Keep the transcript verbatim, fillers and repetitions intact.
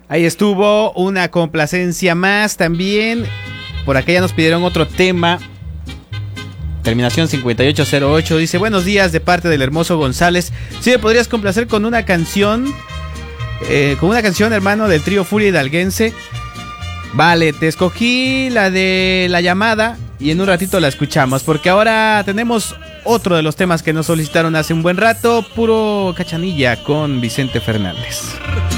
Ahí estuvo una complacencia más también. Por acá ya nos pidieron otro tema. Terminación cincuenta y ocho cero ocho dice: buenos días de parte del hermoso González. Si me podrías complacer con una canción, eh, con una canción, hermano, del trío Furia Hidalguense. Vale, te escogí la de La Llamada y en un ratito la escuchamos, porque ahora tenemos otro de los temas que nos solicitaron hace un buen rato, puro cachanilla con Vicente Fernández.